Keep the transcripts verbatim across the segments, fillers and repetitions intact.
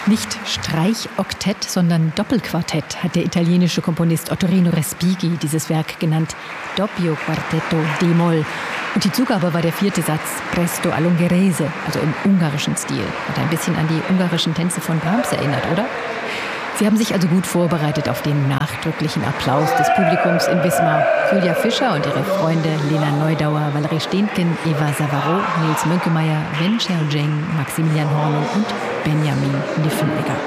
Nicht Streichoktett, sondern Doppelquartett hat der italienische Komponist Ottorino Respighi dieses Werk genannt. Doppio Quartetto d-Moll. Und die Zugabe war der vierte Satz, Presto all'Ungherese, also im ungarischen Stil. Und ein bisschen an die ungarischen Tänze von Brahms erinnert, oder? Sie haben sich also gut vorbereitet auf den nachdrücklichen Applaus des Publikums in Wismar. Julia Fischer und ihre Freunde Lena Neudauer, Valerie Stehnken, Eva Savaro, Nils Mönkemeyer, Wen Xiaozheng, Maximilian Hornung und Benjamin Niffenegger.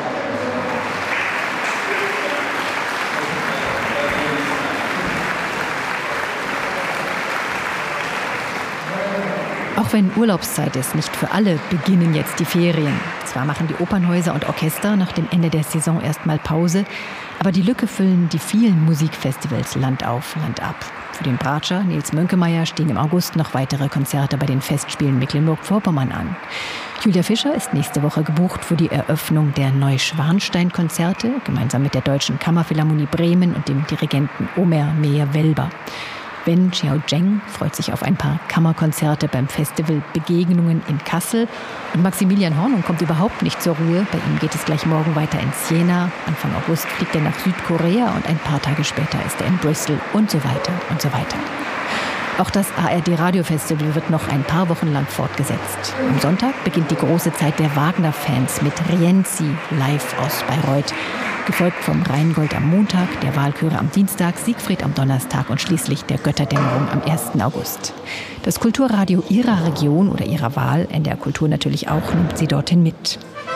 Auch wenn Urlaubszeit ist, nicht für alle beginnen jetzt die Ferien. Zwar machen die Opernhäuser und Orchester nach dem Ende der Saison erstmal Pause, aber die Lücke füllen die vielen Musikfestivals Land auf, Land ab. Für den Bratscher Nils Mönkemeyer stehen im August noch weitere Konzerte bei den Festspielen Mecklenburg-Vorpommern an. Julia Fischer ist nächste Woche gebucht für die Eröffnung der Neuschwanstein-Konzerte, gemeinsam mit der Deutschen Kammerphilharmonie Bremen und dem Dirigenten Omer Meyer-Welber. Wen Xiaozheng freut sich auf ein paar Kammerkonzerte beim Festival Begegnungen in Kassel. Und Maximilian Hornung kommt überhaupt nicht zur Ruhe. Bei ihm geht es gleich morgen weiter ins Jena. Anfang August fliegt er nach Südkorea und ein paar Tage später ist er in Brüssel und so weiter und so weiter. Auch das A R D-Radio-Festival wird noch ein paar Wochen lang fortgesetzt. Am Sonntag beginnt die große Zeit der Wagner-Fans mit Rienzi live aus Bayreuth. Gefolgt vom Rheingold am Montag, der Walchöre am Dienstag, Siegfried am Donnerstag und schließlich der Götterdämmerung am ersten August. Das Kulturradio Ihrer Region oder Ihrer Wahl, N D R Kultur natürlich auch, nimmt Sie dorthin mit.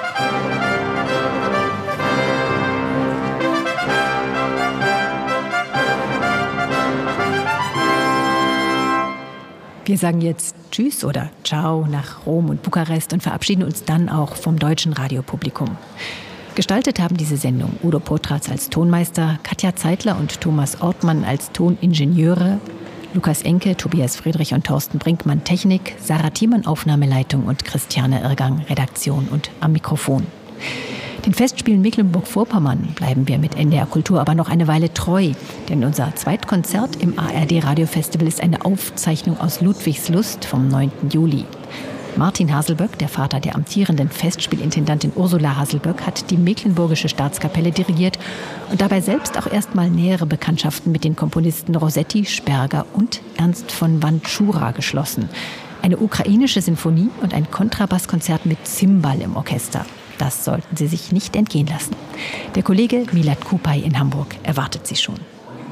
Wir sagen jetzt Tschüss oder Ciao nach Rom und Bukarest und verabschieden uns dann auch vom deutschen Radiopublikum. Gestaltet haben diese Sendung Udo Potratz als Tonmeister, Katja Zeitler und Thomas Ortmann als Toningenieure, Lukas Enke, Tobias Friedrich und Thorsten Brinkmann Technik, Sarah Thiemann Aufnahmeleitung und Christiane Irgang Redaktion und am Mikrofon. Den Festspielen Mecklenburg-Vorpommern bleiben wir mit N D R Kultur aber noch eine Weile treu, denn unser Zweitkonzert im A R D-Radio-Festival ist eine Aufzeichnung aus Ludwigslust vom neunten Juli. Martin Haselböck, der Vater der amtierenden Festspielintendantin Ursula Haselböck, hat die Mecklenburgische Staatskapelle dirigiert und dabei selbst auch erstmal nähere Bekanntschaften mit den Komponisten Rossetti, Sperger und Ernst von Wantschura geschlossen. Eine ukrainische Sinfonie und ein Kontrabasskonzert mit Zimbal im Orchester. Das sollten Sie sich nicht entgehen lassen. Der Kollege Milad Kupay in Hamburg erwartet Sie schon.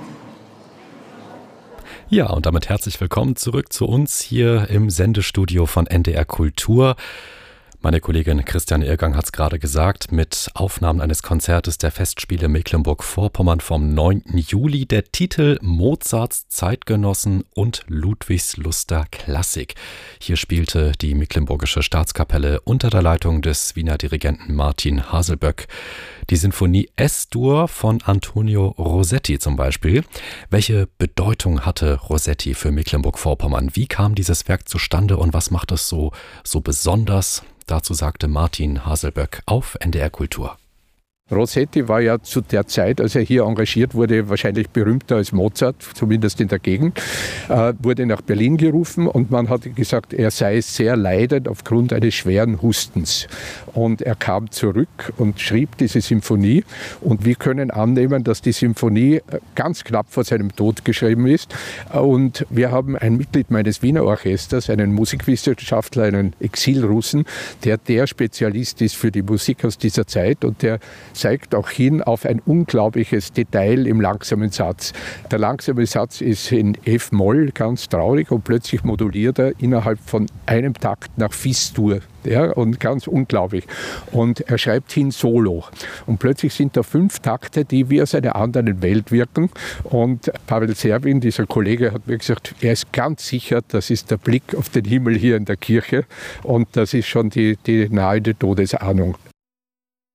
Ja, und damit herzlich willkommen zurück zu uns hier im Sendestudio von N D R Kultur. Meine Kollegin Christiane Irgang hat es gerade gesagt, mit Aufnahmen eines Konzertes der Festspiele Mecklenburg-Vorpommern vom neunten Juli. Der Titel Mozarts Zeitgenossen und Ludwigsluster Klassik. Hier spielte die Mecklenburgische Staatskapelle unter der Leitung des Wiener Dirigenten Martin Haselböck die Sinfonie S-Dur von Antonio Rossetti zum Beispiel. Welche Bedeutung hatte Rossetti für Mecklenburg-Vorpommern? Wie kam dieses Werk zustande und was macht es so, so besonders? Dazu sagte Martin Haselböck auf N D R Kultur. Rossetti war ja zu der Zeit, als er hier engagiert wurde, wahrscheinlich berühmter als Mozart, zumindest in der Gegend, äh, wurde nach Berlin gerufen und man hat gesagt, er sei sehr leidend aufgrund eines schweren Hustens. Und er kam zurück und schrieb diese Symphonie und wir können annehmen, dass die Symphonie ganz knapp vor seinem Tod geschrieben ist. Und wir haben ein Mitglied meines Wiener Orchesters, einen Musikwissenschaftler, einen Exilrussen, der der Spezialist ist für die Musik aus dieser Zeit und der zeigt auch hin auf ein unglaubliches Detail im langsamen Satz. Der langsame Satz ist in F-Moll, ganz traurig, und plötzlich moduliert er innerhalb von einem Takt nach Fis-Dur. Ja, und ganz unglaublich. Und er schreibt hin Solo. Und plötzlich sind da fünf Takte, die wie aus einer anderen Welt wirken. Und Pavel Servin, dieser Kollege, hat mir gesagt, er ist ganz sicher, das ist der Blick auf den Himmel hier in der Kirche. Und das ist schon die, die nahende Todesahnung.